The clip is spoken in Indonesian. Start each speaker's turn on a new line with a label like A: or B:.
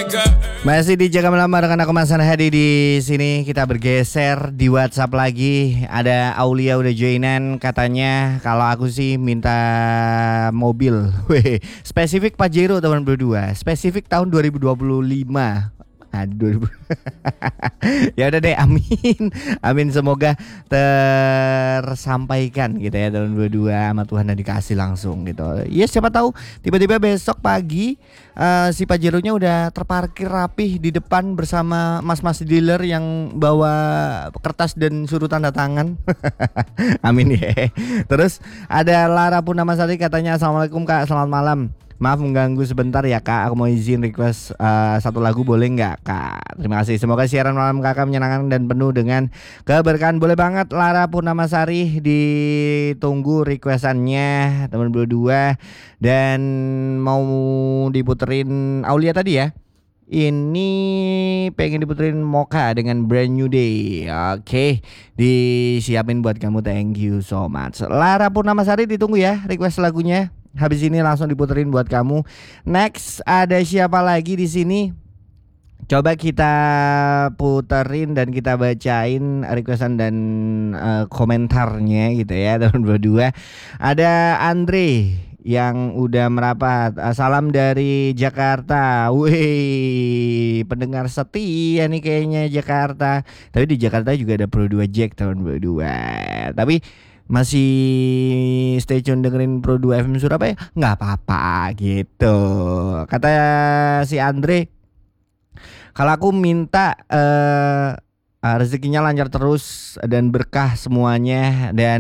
A: Masih di Jaga Malam dengan aku Mas Hadi di sini. Kita bergeser di WhatsApp lagi. Ada Aulia udah joinan, katanya kalau aku sih minta mobil. Weh, spesifik Pajero tahun 2022, spesifik tahun 2025. Aduh. Ya udah deh, amin. Amin, semoga tersampaikan gitu ya tahun 22 sama Tuhan dan dikasih langsung gitu. Ya siapa tahu tiba-tiba besok pagi si Pajero-nya udah terparkir rapih di depan bersama mas-mas dealer yang bawa kertas dan suruh tanda tangan. Amin ya. Terus ada Lara Purnamasari, katanya assalamualaikum Kak, selamat malam. Maaf mengganggu sebentar ya Kak, aku mau izin request satu lagu boleh nggak Kak? Terima kasih, semoga siaran malam Kakak menyenangkan dan penuh dengan keberkahan. Boleh banget Lara Purnamasari, ditunggu requestannya teman berdua. Dan mau diputerin Aulia tadi ya, ini pengen diputerin Mocha dengan Brand New Day. Oke, disiapin buat kamu, thank you so much Lara Purnamasari, ditunggu ya request lagunya. Habis ini langsung diputerin buat kamu. Next ada siapa lagi di sini? Coba kita puterin dan kita bacain requestan dan komentarnya gitu ya tahun 22. Ada Andre yang udah merapat. Salam dari Jakarta. Wih, pendengar setia nih kayaknya Jakarta. Tapi di Jakarta juga ada Pro 2 Jack tahun 22. Tapi masih stay tune dengerin Pro 2 FM Surabaya, nggak apa-apa gitu. Kata si Andre, kalau aku minta rezekinya lancar terus dan berkah semuanya, dan